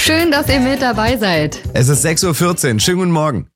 Schön, dass ihr mit dabei seid. Es ist 6:14 Uhr. Schönen guten Morgen.